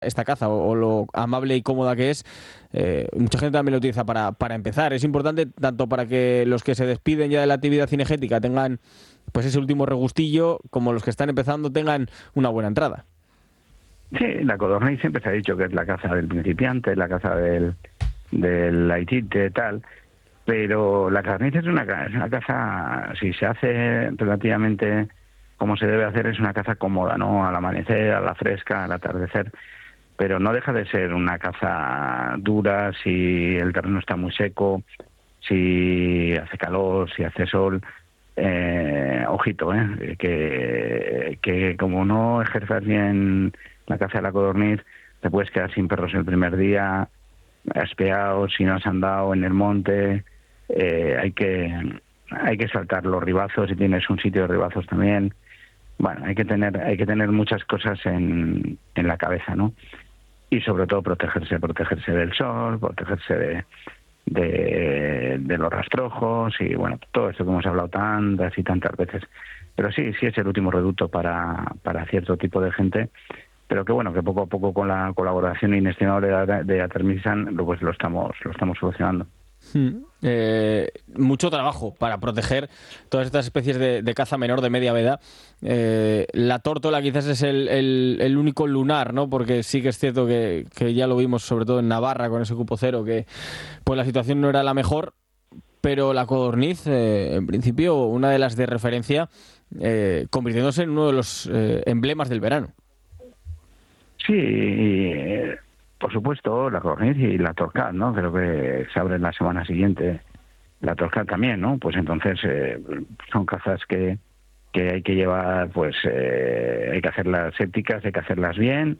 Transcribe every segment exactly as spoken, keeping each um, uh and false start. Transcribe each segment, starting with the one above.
esta caza o, o lo amable y cómoda que es, eh, mucha gente también lo utiliza para, para empezar. Es importante tanto para que los que se despiden ya de la actividad cinegética tengan pues ese último regustillo, como los que están empezando tengan una buena entrada. Sí, la codorniz siempre se ha dicho que es la caza del principiante, la caza del, del laitite, tal, pero la codorniz es una, es una caza, si se hace relativamente como se debe hacer, es una caza cómoda, ¿no? Al amanecer, a la fresca, al atardecer, pero no deja de ser una caza dura si el terreno está muy seco, si hace calor, si hace sol. Eh, ojito, eh, que, que como no ejerzas bien la caza de la codorniz, te puedes quedar sin perros el primer día, aspeado, si no has andado en el monte. Eh, hay que hay que saltar los ribazos, si tienes un sitio de ribazos también. Bueno, hay que tener hay que tener muchas cosas en, en la cabeza, ¿no? Y sobre todo protegerse, protegerse del sol, protegerse de, de, de los rastrojos y, bueno, todo esto que hemos hablado tantas y tantas veces. Pero sí, sí es el último reducto para, para cierto tipo de gente, pero que, bueno, que poco a poco con la colaboración inestimable de, de Atermisan, pues lo estamos, lo estamos solucionando. Hmm. Eh, mucho trabajo para proteger todas estas especies de, de caza menor de media veda. Eh, la tórtola quizás es el, el, el único lunar, ¿no? Porque sí que es cierto que, que ya lo vimos sobre todo en Navarra con ese cupo cero, que pues la situación no era la mejor, pero la codorniz, eh, en principio, una de las de referencia, eh, convirtiéndose en uno de los eh, emblemas del verano. Sí, y, por supuesto, la codorniz y la torcal, ¿no? Creo que se abre la semana siguiente la torcal también, ¿no? Pues entonces eh, son cazas que, que hay que llevar, pues eh, hay que hacerlas sépticas, hay que hacerlas bien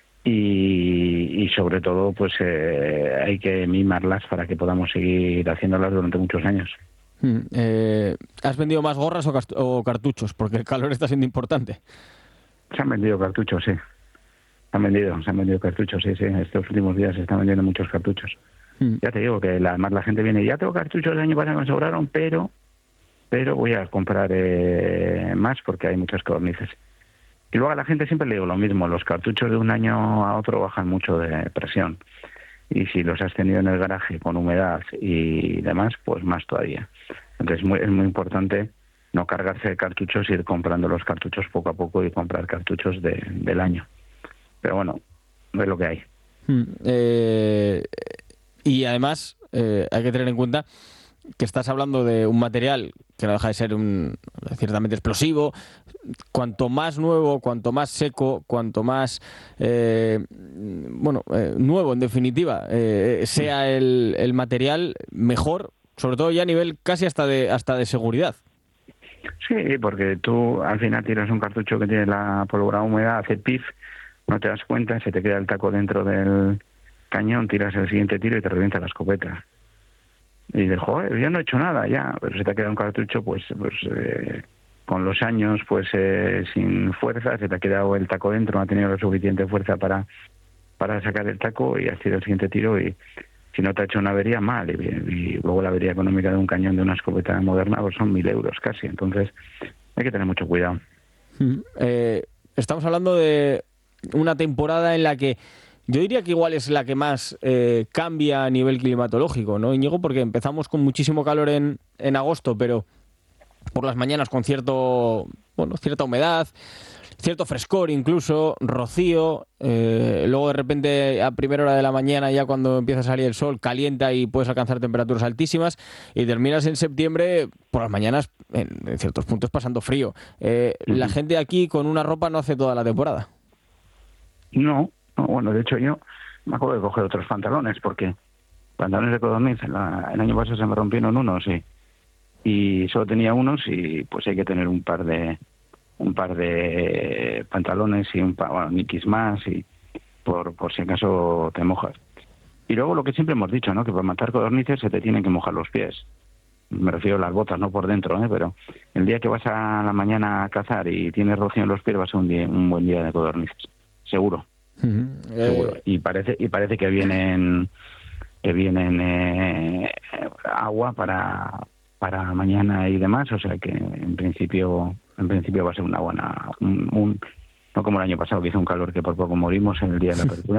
y, y sobre todo, pues eh, hay que mimarlas para que podamos seguir haciéndolas durante muchos años. Hmm. Eh, ¿Has vendido más gorras o, cast- o cartuchos? Porque el calor está siendo importante. Se han vendido cartuchos, sí. Se han vendido, se han vendido cartuchos, sí, sí. Estos últimos días se están vendiendo muchos cartuchos. Mm. Ya te digo que la, además la gente viene, ya tengo cartuchos del año pasado que me sobraron, pero pero voy a comprar eh, más porque hay muchas codornices. Y luego a la gente siempre le digo lo mismo, los cartuchos de un año a otro bajan mucho de presión. Y si los has tenido en el garaje con humedad y demás, pues más todavía. Entonces muy, es muy importante no cargarse de cartuchos, ir comprando los cartuchos poco a poco y comprar cartuchos de, del año. Pero bueno, no es lo que hay. Hmm. Eh, y además eh, hay que tener en cuenta que estás hablando de un material que no deja de ser un ciertamente explosivo. Cuanto más nuevo, cuanto más seco, cuanto más eh, bueno eh, nuevo en definitiva eh, sea el, el material, mejor, sobre todo ya a nivel casi hasta de hasta de seguridad. Sí, porque tú al final tiras un cartucho que tiene la pólvora húmeda, hace pif, no te das cuenta, se te queda el taco dentro del cañón, tiras el siguiente tiro y te revienta la escopeta. Y dices, joder, yo no he hecho nada ya, pero se te ha quedado un cartucho, pues pues eh, con los años, pues eh, sin fuerza, se te ha quedado el taco dentro, no ha tenido la suficiente fuerza para, para sacar el taco y has tirado el siguiente tiro y si no te ha hecho una avería, mal. Y, y luego la avería económica de un cañón de una escopeta moderna pues son mil euros casi, entonces hay que tener mucho cuidado. Eh, estamos hablando de una temporada en la que yo diría que igual es la que más eh, cambia a nivel climatológico, ¿no, Íñigo? Porque empezamos con muchísimo calor en, en agosto, pero por las mañanas con cierto, bueno, cierta humedad, cierto frescor incluso, rocío, eh, luego de repente a primera hora de la mañana ya cuando empieza a salir el sol calienta y puedes alcanzar temperaturas altísimas y terminas en septiembre por las mañanas en, en ciertos puntos pasando frío. Eh, uh-huh. La gente aquí con una ropa no hace toda la temporada. No, no, bueno, de hecho yo me acuerdo de coger otros pantalones porque pantalones de codorniz el año pasado se me rompieron unos y, y solo tenía unos y pues hay que tener un par de un par de pantalones y un par, bueno, nikis más y por por si acaso te mojas. Y luego lo que siempre hemos dicho, ¿no? Que para matar codornices se te tienen que mojar los pies. Me refiero a las botas, no por dentro, ¿eh? Pero el día que vas a la mañana a cazar y tienes rocío en los pies va a ser un, día, un buen día de codornices. Seguro. Uh-huh. Seguro. Eh... Y parece y parece que vienen que vienen eh, agua para para mañana y demás, o sea que en principio en principio va a ser una buena un, un no como el año pasado que hizo un calor que por poco morimos en el día de la apertura.